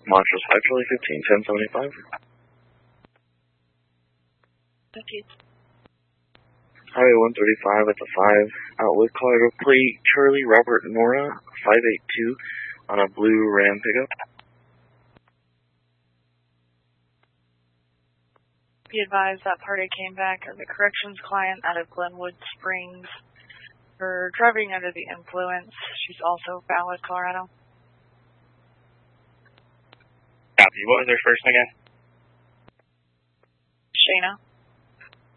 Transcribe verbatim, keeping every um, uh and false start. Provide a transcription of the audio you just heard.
Montrose five Charlie fifteen, ten seventy-five. fifteen. Highway one thirty-five at the five, out with Colorado plate Charlie Robert Nora five eight two on a blue Ram pickup. Be advised that party came back as a corrections client out of Glenwood Springs for driving under the influence. She's also valid, Colorado. Copy. What was her first name again? Shayna.